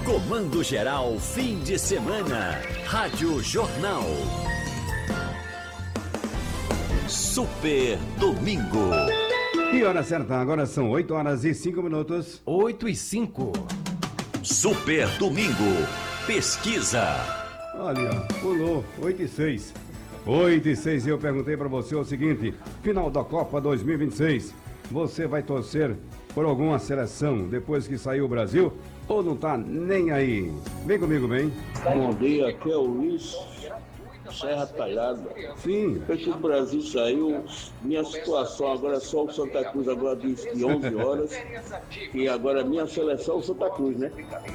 Comando Geral, fim de semana. Rádio Jornal. Super Domingo. E hora certa, agora são 8h05. 8h05. Super Domingo. Pesquisa. Olha, pulou, 8h06. 8h06, eu perguntei pra você o seguinte: final da Copa 2026, você vai torcer por alguma seleção depois que saiu o Brasil ou não tá nem aí? Vem comigo, bem. Bom dia, aqui é o Luiz Serra Talhada. Sim. Depois que o Brasil saiu, minha situação agora é só o Santa Cruz, agora diz que 11 horas, e agora minha seleção é o Santa Cruz, né?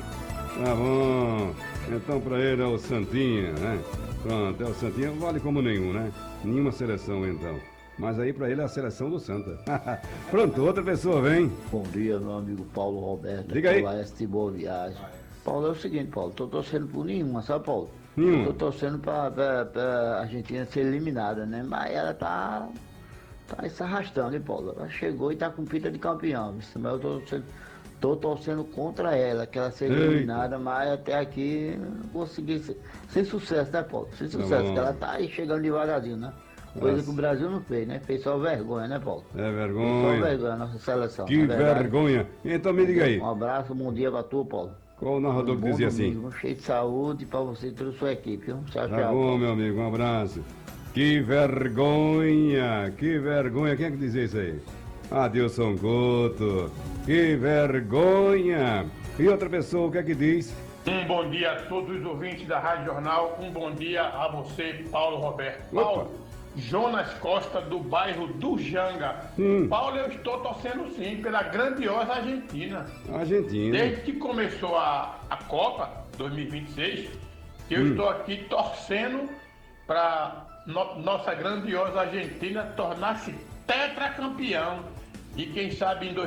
Tá bom, então pra ele é o Santinha, né? Pronto, é o Santinha, vale como nenhum, né? Nenhuma seleção então. Mas aí pra ele é a seleção do Santa. Pronto, outra pessoa vem. Bom dia, meu amigo Paulo Roberto. Diga aí. Oeste Boa Viagem. Parlo é o seguinte, Paulo, tô torcendo por nenhuma, sabe, Paulo? Nenhuma. Tô torcendo pra Argentina ser eliminada, né? Mas ela tá se arrastando, hein, Paulo? Ela chegou e tá com pinta de campeão. Mas eu tô torcendo contra ela, que ela seja eliminada, mas até aqui não consegui sem sucesso, né, Paulo? Sem sucesso, que ela tá aí chegando devagarzinho, né? Coisa que o Brasil não fez, né? Fez só vergonha, né, Paulo? É Fez vergonha. só vergonha a nossa seleção. Que vergonha. Então me diga aí. Um abraço, bom dia pra tu, Paulo. Qual o narrador que dizia assim? Domingo, cheio de saúde pra você e toda a sua equipe, viu? Tchau, Tá tchau. bom, meu amigo, um abraço. Que vergonha, que vergonha. Quem é que dizia isso aí? Adilson Couto. Que vergonha. E outra pessoa, o que é que diz? Um bom dia a todos os ouvintes da Rádio Jornal. Um bom dia a você, Paulo Roberto. Opa. Paulo, Jonas Costa, do bairro do Janga. Paulo, eu estou torcendo sim pela grandiosa Argentina. Argentina. Desde que começou a Copa 2026, eu estou aqui torcendo para nossa grandiosa Argentina tornar-se tetracampeão. E quem sabe em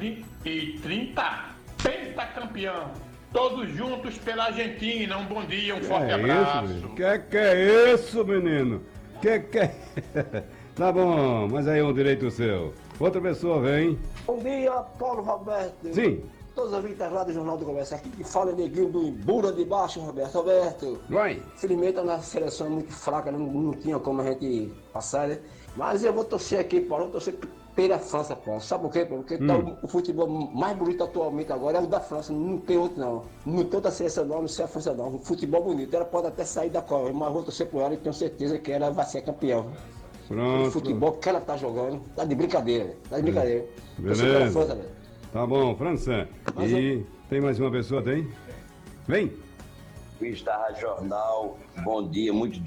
2030, pentacampeão. Todos juntos pela Argentina. Um bom dia, um forte abraço. Que é isso, menino? Que é... Tá bom, mas aí é um direito seu. Outra pessoa vem. Bom dia, Paulo Roberto. Sim. Todos os ouvintes lá do Jornal do Comércio. Aqui que fala neguinho do Imbura de Baixo, Roberto. Roberto. Vai. Infelizmente a nossa seleção é muito fraca, não tinha como a gente passar, né? Mas eu vou torcer aqui, Paulo. Eu vou torcer pela França, Paulo. Sabe por quê, Paulo? Porque tá o futebol mais bonito atualmente agora é o da França. Não tem outro, não. Não tem outra seleção, não sei a França, não. Um futebol bonito. Ela pode até sair da Copa, mas eu vou torcer por ela e tenho certeza que ela vai ser campeã. Pronto. O futebol que ela tá jogando, tá de brincadeira, velho. Tá de brincadeira. Beleza. Torcer pela França, velho. Tá bom, França. Mas E tem mais uma pessoa, tem? Vem. Luiz da Rádio Jornal, bom dia, muito